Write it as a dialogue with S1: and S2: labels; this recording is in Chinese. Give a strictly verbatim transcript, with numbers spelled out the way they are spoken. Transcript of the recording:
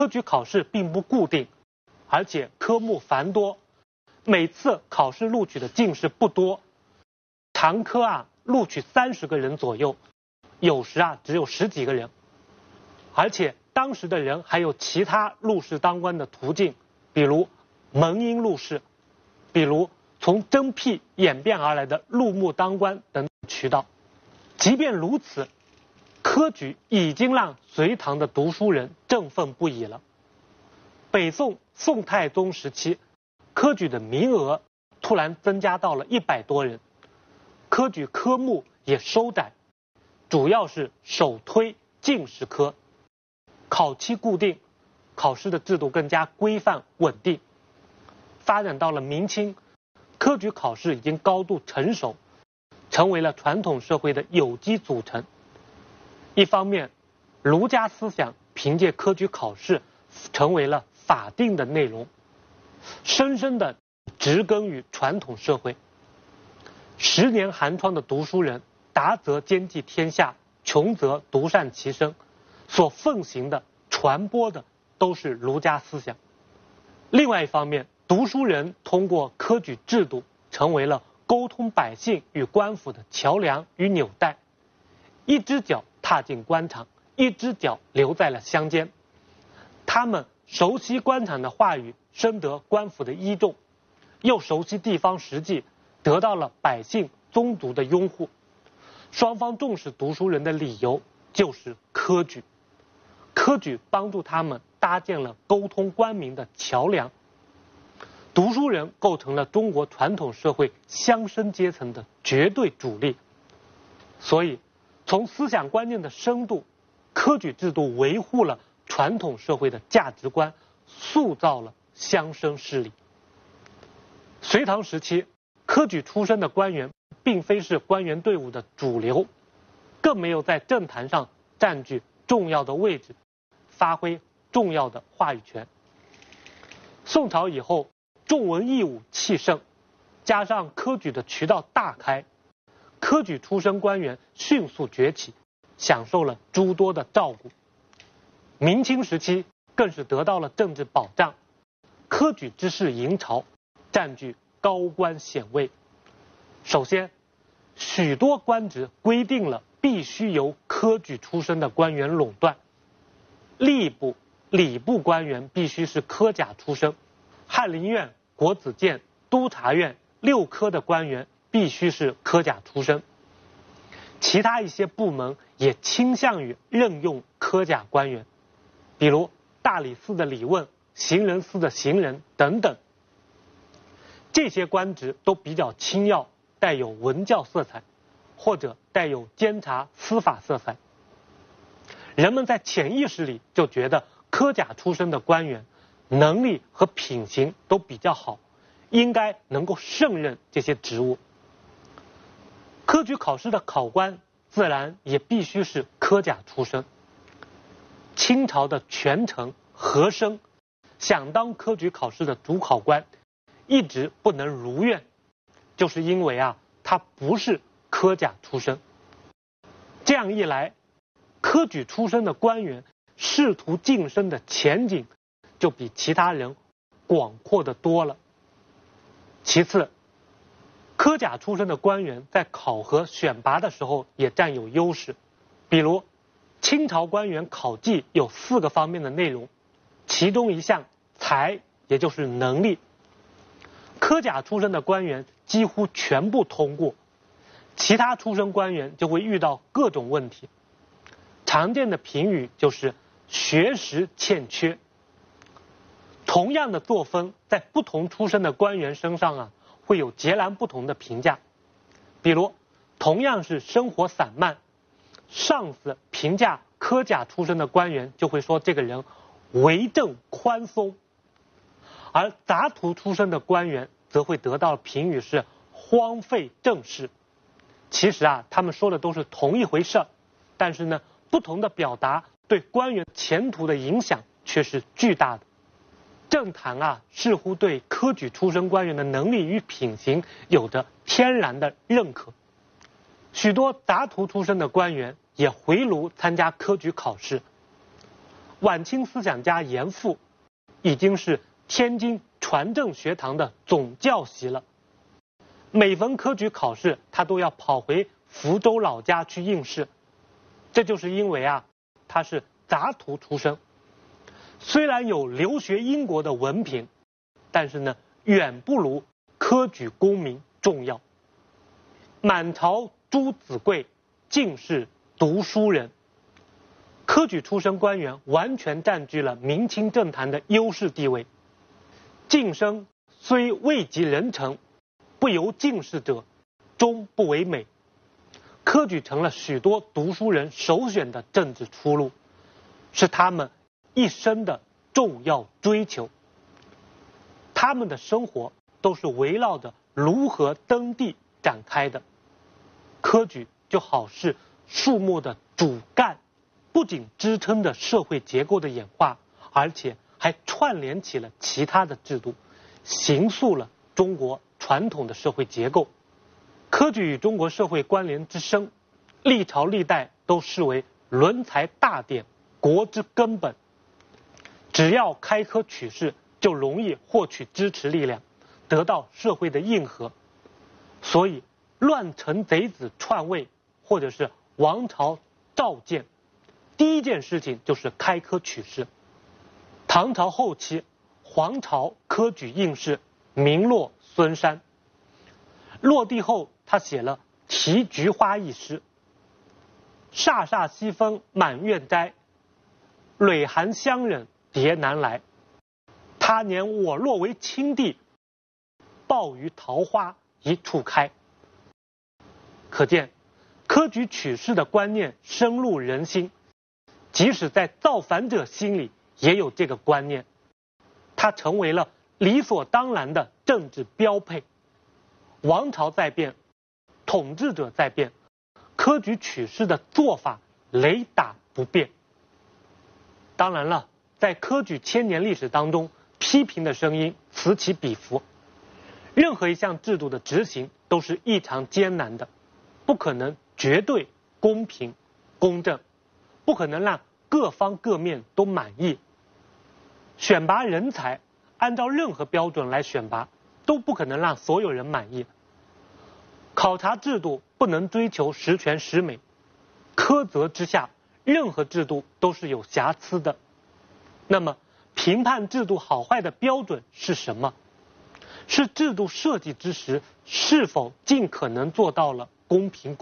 S1: 科举考试并不固定，而且科目繁多，每次考试录取的进士不多，常科啊录取三十个人左右，有时啊只有十几个人。而且当时的人还有其他入仕当官的途径，比如门荫入仕，比如从征辟演变而来的入幕当官等渠道。即便如此，科举已经让隋唐的读书人振奋不已了。北宋宋太宗时期，科举的名额突然增加到了一百多人，科举科目也收窄，主要是首推进士科，考期固定，考试的制度更加规范稳定。发展到了明清，科举考试已经高度成熟，成为了传统社会的有机组成。一方面，儒家思想凭借科举考试成为了法定的内容，深深地植根于传统社会。十年寒窗的读书人，达则兼济天下，穷则独善其身，所奉行的传播的都是儒家思想。另外一方面，读书人通过科举制度成为了沟通百姓与官府的桥梁与纽带，一只脚踏进官场，一只脚留在了乡间。他们熟悉官场的话语，深得官府的倚重，又熟悉地方实际，得到了百姓宗族的拥护。双方重视读书人的理由就是科举，科举帮助他们搭建了沟通官民的桥梁。读书人构成了中国传统社会乡绅阶层的绝对主力。所以从思想观念的深度，科举制度维护了传统社会的价值观，塑造了乡绅势力。隋唐时期，科举出身的官员并非是官员队伍的主流，更没有在政坛上占据重要的位置，发挥重要的话语权。宋朝以后，重文抑武气盛，加上科举的渠道大开，科举出身官员迅速崛起，享受了诸多的照顾。明清时期更是得到了政治保障，科举之士迎朝，占据高官显位。首先，许多官职规定了必须由科举出身的官员垄断。吏部、礼部官员必须是科甲出身，翰林院、国子监、督察院六科的官员必须是科甲出身。其他一些部门也倾向于任用科甲官员，比如大理寺的理问、行人司的行人等等。这些官职都比较轻要，带有文教色彩，或者带有监察司法色彩。人们在潜意识里就觉得科甲出身的官员能力和品行都比较好，应该能够胜任这些职务。科举考试的考官自然也必须是科甲出身。清朝的权臣和珅想当科举考试的主考官，一直不能如愿，就是因为啊他不是科甲出身。这样一来，科举出身的官员仕途晋升的前景就比其他人广阔的多了。其次，科甲出身的官员在考核选拔的时候也占有优势。比如清朝官员考绩有四个方面的内容，其中一项才，也就是能力，科甲出身的官员几乎全部通过，其他出身官员就会遇到各种问题。常见的评语就是学识欠缺。同样的作风，在不同出身的官员身上啊，会有截然不同的评价。比如，同样是生活散漫，上司评价科甲出身的官员就会说这个人为政宽松，而杂途出身的官员则会得到评语是荒废政事。其实啊，他们说的都是同一回事，但是呢，不同的表达对官员前途的影响却是巨大的。政坛啊，似乎对科举出身官员的能力与品行有着天然的认可。许多杂途出身的官员也回炉参加科举考试。 晚清思想家严复已经是天津传政学堂的总教习了。每逢科举考试，他都要跑回福州老家去应试。这就是因为啊，他是杂徒出身，虽然有留学英国的文凭，但是呢，远不如科举功名重要。满朝朱子贵，尽是读书人。科举出身官员完全占据了明清政坛的优势地位。晋升虽未及人臣，不由进士者，终不为美。科举成了许多读书人首选的政治出路，是他们一生的重要追求。他们的生活都是围绕着如何登第展开的。科举就好似树木的主干，不仅支撑着社会结构的演化，而且还串联起了其他的制度，形塑了中国传统的社会结构。科举与中国社会关联之深，历朝历代都视为伦才大典，国之根本。只要开科取士，就容易获取支持力量，得到社会的应和。所以乱臣贼子篡位，或者是王朝召见，第一件事情就是开科取士。唐朝后期，黄巢科举应试，名落孙山。落地后，他写了《题菊花》一诗：飒飒西风满院摘，蕊寒香冷蝶难来。他年我若为清帝，抱于桃花一处开。可见，科举取士的观念深入人心，即使在造反者心里也有这个观念，它成为了理所当然的政治标配。王朝在变，统治者在变，科举取士的做法雷打不变。当然了，在科举千年历史当中，批评的声音此起彼伏。任何一项制度的执行都是异常艰难的，不可能绝对公平公正，不可能让各方各面都满意。选拔人才，按照任何标准来选拔，都不可能让所有人满意。考察制度不能追求十全十美，苛责之下，任何制度都是有瑕疵的。那么，评判制度好坏的标准是什么？是制度设计之时是否尽可能做到了公平公正。